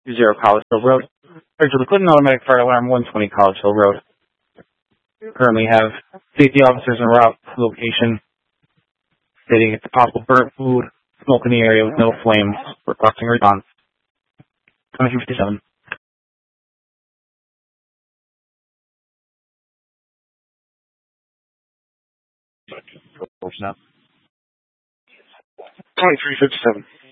20 College Hill Road. To the Clinton Automatic Fire Alarm, 120 College Hill Road. Currently have safety officers en route to the location, stating it's a possible burnt food, smoke in the area with no flames, requesting response. 2257. Now. 2357.